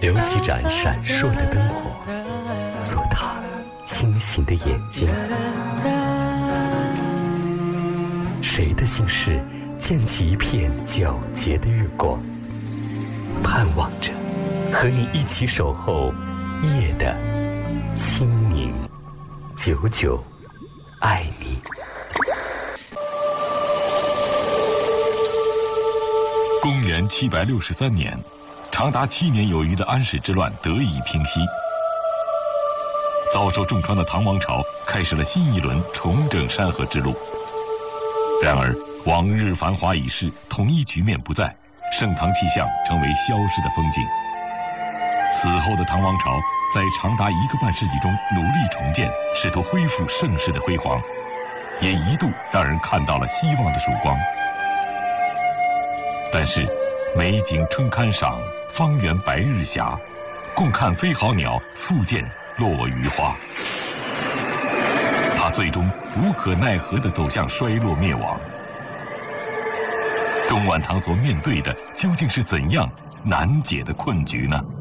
留几盏闪烁的灯火，做他清醒的眼睛。谁的心事溅起一片皎洁的日光，盼望着和你一起守候夜的清明。久久爱你。 公元763年，长达7年有余的安史之乱得以平息，遭受重创的唐王朝开始了新一轮重整山河之路。然而，往日繁华已逝，统一局面不在，盛唐气象成为消失的风景。此后的唐王朝在长达1个半世纪中努力重建，试图恢复盛世的辉煌，也一度让人看到了希望的曙光。但是，美景春堪赏，方圆白日霞，共看飞毫鸟，复见落鱼花。它最终无可奈何地走向衰落灭亡。中晚唐所面对的究竟是怎样难解的困局呢？